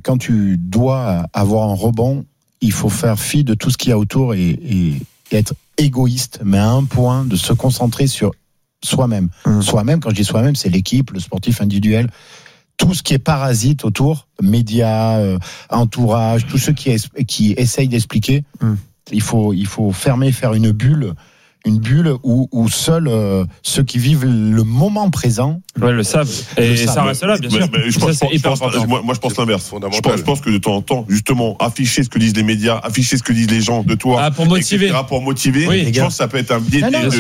quand tu dois avoir un rebond, il faut faire fi de tout ce qu'il y a autour et être égoïste, mais à un point de se concentrer sur soi-même. Soi-même, quand je dis soi-même, c'est l'équipe, le sportif individuel, tout ce qui est parasite autour, médias, entourage, tous ceux qui essayent d'expliquer. Il faut fermer, faire une bulle où seuls ceux qui vivent le moment présent le savent. Et ça reste là, bien sûr. Moi, je pense l'inverse. Je pense que de temps en temps, justement, afficher ce que disent les médias, afficher ce que disent les gens de toi, pour motiver. etc., pour motiver, oui, je pense que ça peut être un biais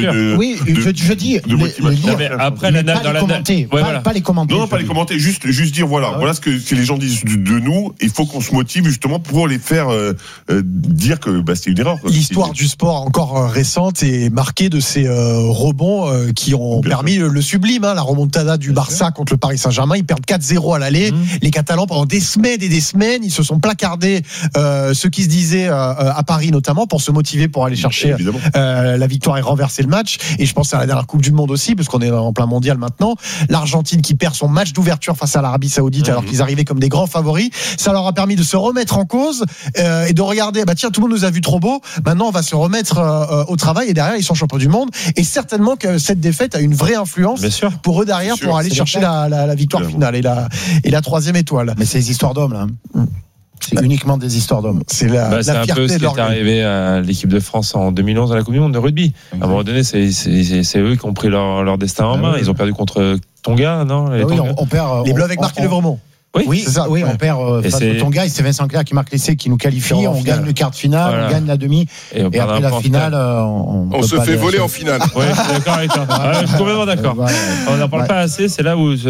je dis de motivation. Après, pas les commenter. Pas les commenter. Non, pas les commenter. Juste dire, voilà ce que les gens disent de nous. Il faut qu'on se motive, justement, pour les faire dire que c'est une erreur. L'histoire du sport encore récente est marquée de ces rebonds qui ont permis le sublime, la remontada du Barça contre le Paris Saint-Germain. Ils perdent 4-0 à l'aller. Les Catalans, pendant des semaines et des semaines, ils se sont placardés ce qui se disait à Paris notamment pour se motiver pour aller chercher la victoire et renverser le match. Et je pense à la dernière Coupe du Monde aussi, parce qu'on est en plein mondial maintenant. L'Argentine qui perd son match d'ouverture face à l'Arabie Saoudite alors qu'ils arrivaient comme des grands favoris. Ça leur a permis de se remettre en cause et de regarder, tiens, tout le monde nous a vu trop beau. Maintenant, on va se remettre au travail et derrière, ils sont champions du monde. Et certainement que cette défaite a une vraie influence pour eux derrière pour aller chercher la victoire finale et la troisième étoile. Mais c'est des histoires d'hommes, là. C'est uniquement des histoires d'hommes. C'est la fierté un peu ce qui est arrivé à l'équipe de France en 2011 à la Coupe du Monde de rugby. À un moment donné, c'est eux qui ont pris leur destin en main. Ils ont perdu contre Tonga, non? On perd. Les Bleus avec Marc Levremont. Oui, c'est ça. Oui, on perd face au Tonga. C'est Vincent Clerc qui marque l'essai, qui nous qualifie. On gagne le quart de finale, on gagne la demi. Et après la finale, on se fait voler en finale. Oui, je suis d'accord avec toi. Je suis complètement d'accord. On n'en parle pas assez. C'est là où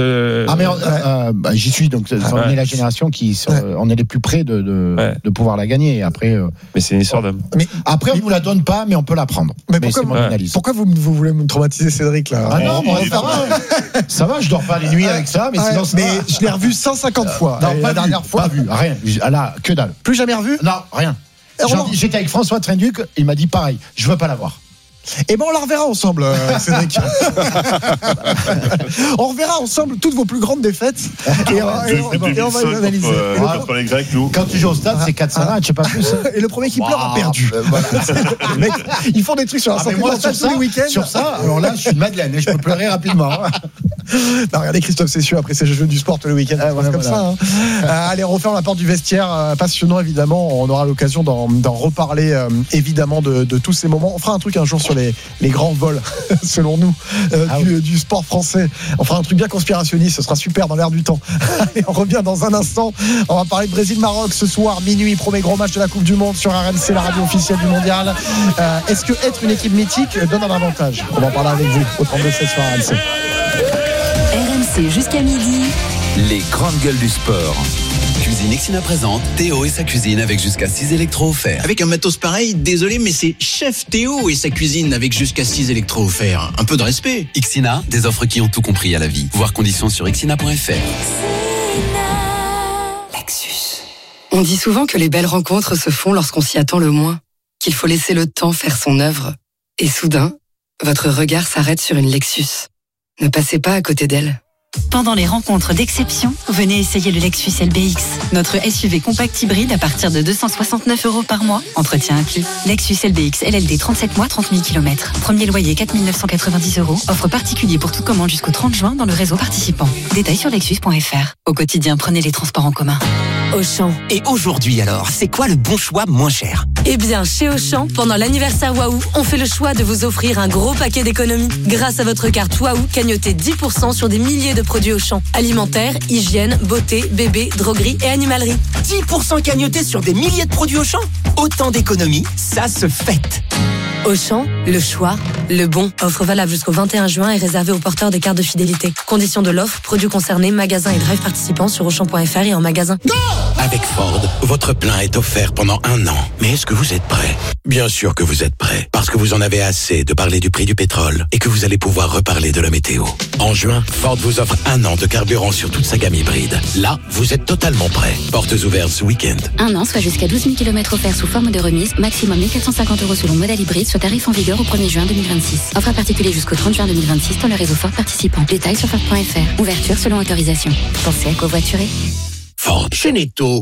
j'y suis. Donc, on est la génération on est les plus près de pouvoir la gagner. Et après, mais c'est une histoire d'homme. Après, on nous la donne pas, mais on peut la prendre. Mais c'est mon analyse. Pourquoi vous voulez me traumatiser, Cédric, là? Ah non, ça va. Je dors pas les nuits avec ça, mais sinon. Mais je l'ai revu 150 fois. Non, la dernière fois, pas vu, rien. Là, que dalle. Plus jamais revu? Non, rien. J'étais avec François Trinduc, il m'a dit pareil, je veux pas la voir. Et on la reverra ensemble, Cédric. On reverra ensemble toutes vos plus grandes défaites. Et on va les analyser. Contre les Grecs, nous. Quand tu joues au stade, c'est 400 matchs, je sais pas plus. Et le premier qui pleure a perdu. Les mecs, ils font des trucs sur la santé mentale tous les week-ends. Sur ça, alors là, je suis une madeleine et je peux pleurer rapidement. Non, regardez Christophe Cessieux après ces jeux du sport tous les week-ends. Comme ça. Allez, on referme la porte du vestiaire. Passionnant, évidemment. On aura l'occasion d'en reparler, évidemment, de tous ces moments. On fera un truc un jour sur les grands vols, selon nous, du sport français. On fera un truc bien conspirationniste. Ce sera super dans l'air du temps. Allez, on revient dans un instant. On va parler de Brésil-Maroc ce soir, minuit. Premier gros match de la Coupe du Monde sur RMC, la radio officielle du mondial. Est-ce que être une équipe mythique donne un avantage? On va en parler avec vous au 32-7 sur RMC. RMC jusqu'à midi. Les grandes gueules du sport. Cuisine Ixina présente Théo et sa cuisine avec jusqu'à 6 électros offerts. Avec un matos pareil, désolé, mais c'est Chef Théo et sa cuisine avec jusqu'à 6 électros offerts. Un peu de respect. Ixina, des offres qui ont tout compris à la vie. Voir conditions sur ixina.fr. Lexus. On dit souvent que les belles rencontres se font lorsqu'on s'y attend le moins, qu'il faut laisser le temps faire son œuvre. Et soudain, votre regard s'arrête sur une Lexus. Ne passez pas à côté d'elle. Pendant les rencontres d'exception, venez essayer le Lexus LBX. Notre SUV compact hybride à partir de 269 € par mois. Entretien inclus. Lexus LBX LLD 37 mois, 30 000 km. Premier loyer 4 990 €. Offre particulier pour toute commande jusqu'au 30 juin dans le réseau participant. Détails sur lexus.fr. Au quotidien, prenez les transports en commun. Auchan. Et aujourd'hui alors, c'est quoi le bon choix moins cher? Eh bien, chez Auchan, pendant l'anniversaire Waouh, on fait le choix de vous offrir un gros paquet d'économies. Grâce à votre carte Waouh, cagnotez 10% sur des milliers de produits Auchan. Alimentaire, hygiène, beauté, bébé, droguerie et animalerie. 10% cagnotés sur des milliers de produits Auchan? Autant d'économies, ça se fête. Auchan, le choix, le bon. Offre valable jusqu'au 21 juin et réservée aux porteurs des cartes de fidélité. Conditions de l'offre, produits concernés, magasins et drive participants sur Auchan.fr et en magasin. Go! Avec Ford, votre plein est offert pendant 1 an. Mais est-ce que vous êtes prêt? Bien sûr que vous êtes prêt. Parce que vous en avez assez de parler du prix du pétrole et que vous allez pouvoir reparler de la météo. En juin, Ford vous offre 1 an de carburant sur toute sa gamme hybride. Là, vous êtes totalement prêt. Portes ouvertes ce week-end. 1 an, soit jusqu'à 12 000 km offerts sous forme de remise. Maximum 1 450 € selon modèle hybride, soit tarif en vigueur au 1er juin 2026. Offre à particulier jusqu'au 30 juin 2026 dans le réseau Ford participant. Détails sur Ford.fr. Ouverture selon autorisation. Pensez à covoiturer. Ford. Chez Netto.